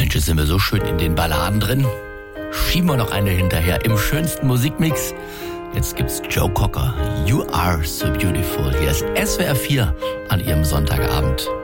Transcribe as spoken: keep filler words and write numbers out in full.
Mensch, jetzt sind wir so schön in den Balladen drin. Schieben wir noch eine hinterher im schönsten Musikmix. Jetzt gibt's Joe Cocker. You are so beautiful. Hier ist S W R vier an Ihrem Sonntagabend.